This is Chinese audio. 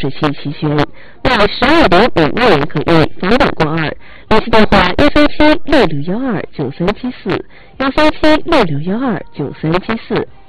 事情齐全，为12.56元可谓法宝挂二。联系电话13766129374，13766129374。